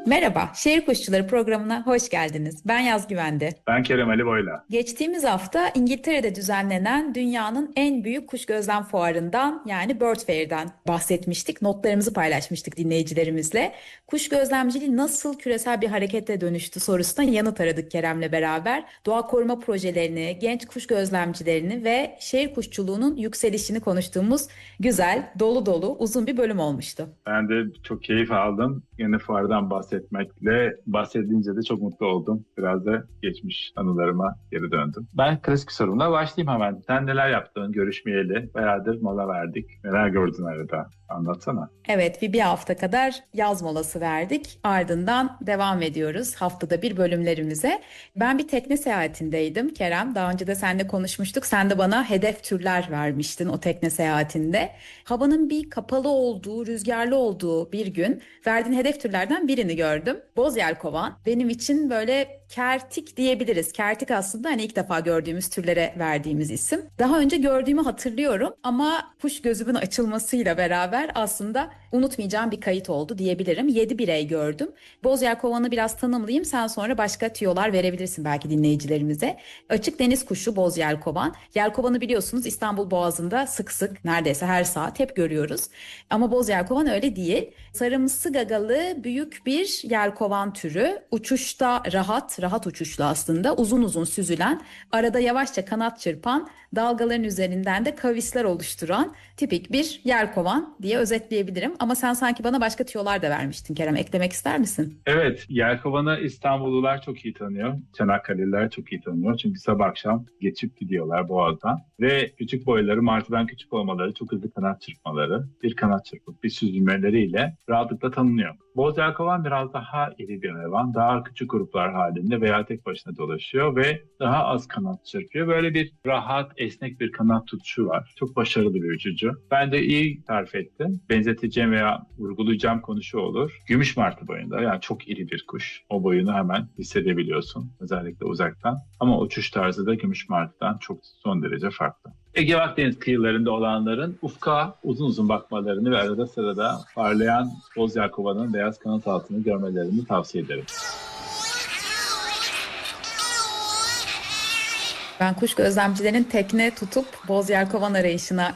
Merhaba, Şehir Kuşçuları programına hoş geldiniz. Ben Yaz Güvende. Ben Kerem Ali Boyla. Geçtiğimiz hafta İngiltere'de düzenlenen dünyanın en büyük kuş gözlem fuarından yani Bird Fair'den bahsetmiştik. Notlarımızı paylaşmıştık dinleyicilerimizle. Kuş gözlemciliği nasıl küresel bir harekete dönüştü sorusuna yanıt aradık Kerem'le beraber. Doğa koruma projelerini, genç kuş gözlemcilerini ve şehir kuşçuluğunun yükselişini konuştuğumuz güzel, dolu dolu uzun bir bölüm olmuştu. Ben de çok keyif aldım. Yine fuardan bahsedince de çok mutlu oldum. Biraz da geçmiş anılarıma geri döndüm. Ben klasik sorumla başlayayım hemen. Sen neler yaptın görüşmeyeli? Beraber mola verdik. Neler gördün arada? Anlatsana. Evet, bir hafta kadar yaz molası verdik. Ardından devam ediyoruz haftada bir bölümlerimize. Ben bir tekne seyahatindeydim Kerem. Daha önce de seninle konuşmuştuk. Sen de bana hedef türler vermiştin o tekne seyahatinde. Havanın bir kapalı olduğu, rüzgarlı olduğu bir gün verdiğin hedef türlerden birini gördüm. Boz yelkovan. Benim için böyle kertik diyebiliriz. Kertik aslında hani ilk defa gördüğümüz türlere verdiğimiz isim. Daha önce gördüğümü hatırlıyorum ama kuş gözümün açılmasıyla beraber aslında unutmayacağım bir kayıt oldu diyebilirim. 7 birey gördüm. Boz yelkovanı biraz tanımlayayım. Sen sonra başka tüyolar verebilirsin belki dinleyicilerimize. Açık deniz kuşu boz yelkovan. Yelkovanı biliyorsunuz İstanbul Boğazı'nda sık sık neredeyse her saat hep görüyoruz. Ama boz yelkovan öyle değil. Sarımsı gagalı büyük bir yelkovan türü. Uçuşta rahat uçuşlu aslında. Uzun uzun süzülen, arada yavaşça kanat çırpan, dalgaların üzerinden de kavisler oluşturan tipik bir yelkovan diye özetleyebilirim. Ama sen sanki bana başka tüyolar da vermiştin Kerem. Eklemek ister misin? Evet, Yelkovan'ı İstanbullular çok iyi tanıyor. Çanakkale'liler çok iyi tanıyor. Çünkü sabah akşam geçip gidiyorlar Boğaz'dan. Ve küçük boyları, martıdan küçük olmaları, çok hızlı kanat çırpmaları, bir kanat çırpıp bir süzülmeleriyle rahatlıkla tanınıyor. Boz Yelkovan biraz daha iri bir hayvan. Daha küçük gruplar halinde veya tek başına dolaşıyor ve daha az kanat çırpıyor. Böyle bir rahat, esnek bir kanat tutuşu var. Çok başarılı bir uçucu. Ben de iyi tarif ettim. Benzeteceğim veya vurgulayacağım konu şu olur. Gümüş martı boyunda, yani çok iri bir kuş. O boyunu hemen hissedebiliyorsun. Özellikle uzaktan. Ama uçuş tarzı da gümüş martıdan çok son derece farklı. Ege Akdeniz kıyılarında olanların ufka uzun uzun bakmalarını ve arada sırada parlayan boz yelkovanın beyaz kanat altını görmelerini tavsiye ederim. Ben kuş gözlemcilerin tekne tutup boz yelkovan arayışına